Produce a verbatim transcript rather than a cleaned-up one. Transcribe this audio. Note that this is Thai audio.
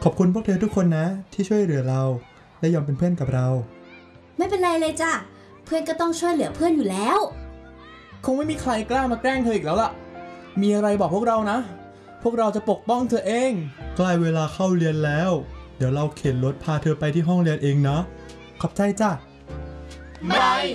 อบคุณพวกเธอทุกคนนะที่ช่วยเหลือเราและยอมเป็นเพื่อนกับเราไม่เป็นไรเลยจ้ะเพื่อนก็ต้องช่วยเหลือเพื่อนอยู่แล้วคงไม่มีใครกล้ามาแกล้งเธออีกแล้วล่ะมีอะไรบอกพวกเรานะพวกเราจะปกป้องเธอเองใกล้เวลาเข้าเรียนแล้วเดี๋ยวเราเข็นรถพาเธอไปที่ห้องเรียนเองนะขอบใจจ้ะบาย